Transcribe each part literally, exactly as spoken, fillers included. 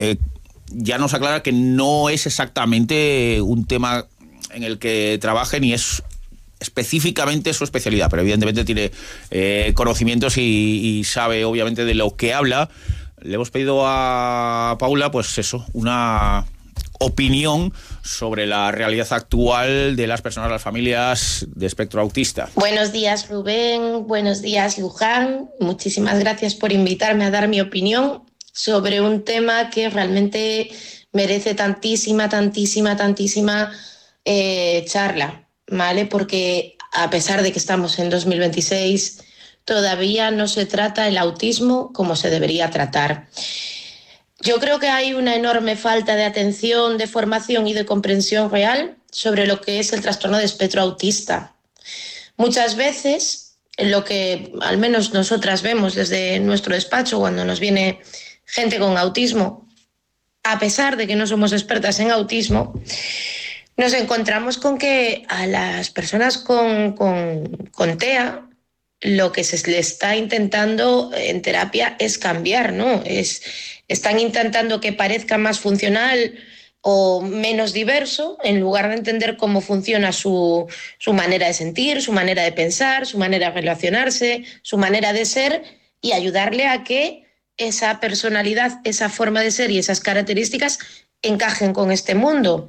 eh, ya nos aclara que no es exactamente un tema en el que trabaje ni es específicamente su especialidad, pero evidentemente tiene eh, conocimientos y, y sabe obviamente de lo que habla. Le hemos pedido a Paula, pues eso, una opinión sobre la realidad actual de las personas, las familias de espectro autista. Buenos días, Rubén. Buenos días, Luján. Muchísimas gracias por invitarme a dar mi opinión sobre un tema que realmente merece tantísima, tantísima, tantísima eh, charla, ¿vale? Porque a pesar de que estamos en dos mil veintiséis, todavía no se trata el autismo como se debería tratar. Yo creo que hay una enorme falta de atención, de formación y de comprensión real sobre lo que es el trastorno de espectro autista. Muchas veces, lo que al menos nosotras vemos desde nuestro despacho cuando nos viene gente con autismo, a pesar de que no somos expertas en autismo, nos encontramos con que a las personas con, con, con T E A lo que se le está intentando en terapia es cambiar, ¿no? Es, están intentando que parezca más funcional o menos diverso, en lugar de entender cómo funciona su, su manera de sentir, su manera de pensar, su manera de relacionarse, su manera de ser, y ayudarle a que esa personalidad, esa forma de ser y esas características encajen con este mundo.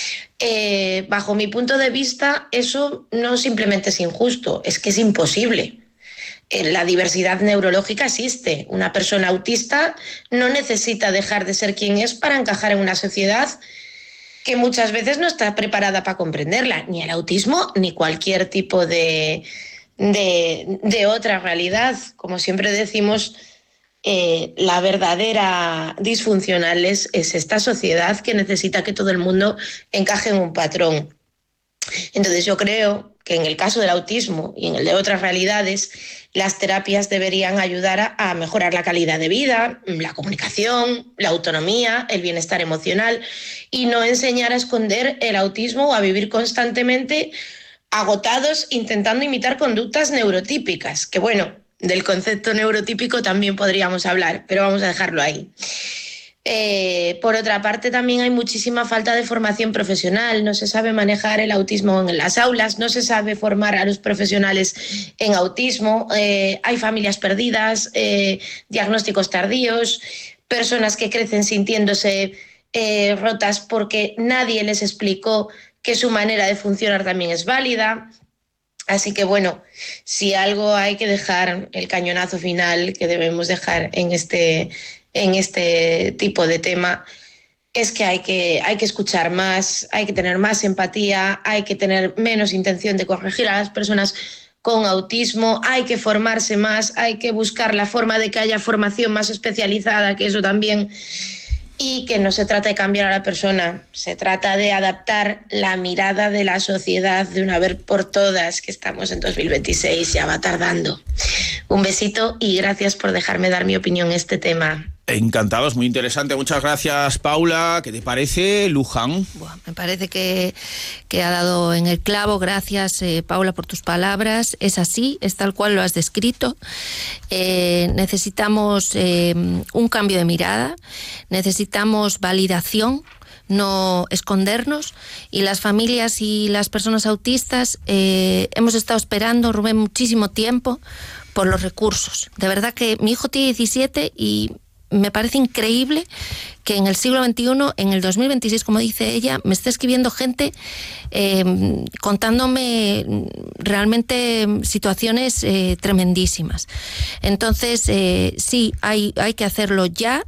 Eh, bajo mi punto de vista, eso no simplemente es injusto, es que es imposible. La diversidad neurológica existe. Una persona autista no necesita dejar de ser quien es para encajar en una sociedad que muchas veces no está preparada para comprenderla, ni el autismo ni cualquier tipo de, de, de otra realidad. Como siempre decimos, eh, la verdadera disfuncional es, es esta sociedad que necesita que todo el mundo encaje en un patrón. Entonces yo creo que en el caso del autismo y en el de otras realidades, las terapias deberían ayudar a, a mejorar la calidad de vida, la comunicación, la autonomía, el bienestar emocional, y no enseñar a esconder el autismo o a vivir constantemente agotados intentando imitar conductas neurotípicas, que bueno, del concepto neurotípico también podríamos hablar, pero vamos a dejarlo ahí. Eh, por otra parte, también hay muchísima falta de formación profesional. No se sabe manejar el autismo en las aulas, no se sabe formar a los profesionales en autismo. Eh, hay familias perdidas, eh, diagnósticos tardíos, personas que crecen sintiéndose eh, rotas porque nadie les explicó que su manera de funcionar también es válida. Así que bueno, si algo hay que dejar, el cañonazo final que debemos dejar en este, en este tipo de tema, es que hay, que hay que escuchar más, hay que tener más empatía, hay que tener menos intención de corregir a las personas con autismo, hay que formarse más, hay que buscar la forma de que haya formación más especializada, que eso también... Y que no se trata de cambiar a la persona, se trata de adaptar la mirada de la sociedad de una vez por todas, que estamos en dos mil veintiséis, ya va tardando. Un besito y gracias por dejarme dar mi opinión en este tema. Encantados, muy interesante. Muchas gracias, Paula. ¿Qué te parece, Luján? Bueno, me parece que, que ha dado en el clavo. Gracias, eh, Paula, por tus palabras. Es así, es tal cual lo has descrito. Eh, necesitamos eh, un cambio de mirada, necesitamos validación, no escondernos, y las familias y las personas autistas eh, hemos estado esperando, Rubén, muchísimo tiempo por los recursos. De verdad que mi hijo tiene diecisiete y me parece increíble que en el siglo veintiuno, en el dos mil veintiséis, como dice ella, me esté escribiendo gente eh, contándome realmente situaciones eh, tremendísimas. Entonces, eh, sí, hay, hay que hacerlo ya.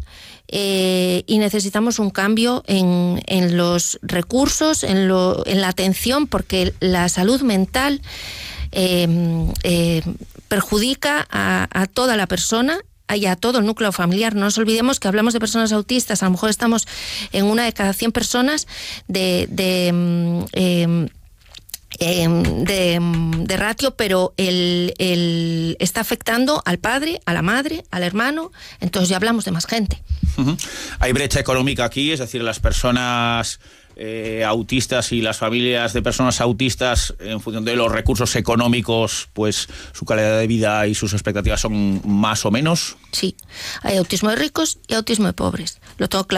Eh, y necesitamos un cambio en, en los recursos, en, lo, en la atención, porque la salud mental eh, eh, perjudica a, a toda la persona y a todo el núcleo familiar. No nos olvidemos que hablamos de personas autistas, a lo mejor estamos en una de cada cien personas de... de eh, De, de ratio, pero el, el está afectando al padre, a la madre, al hermano, entonces ya hablamos de más gente. Uh-huh. Hay brecha económica aquí, es decir, las personas eh, autistas y las familias de personas autistas, en función de los recursos económicos, pues su calidad de vida y sus expectativas son más o menos. Sí, hay autismo de ricos y autismo de pobres, lo tengo claro.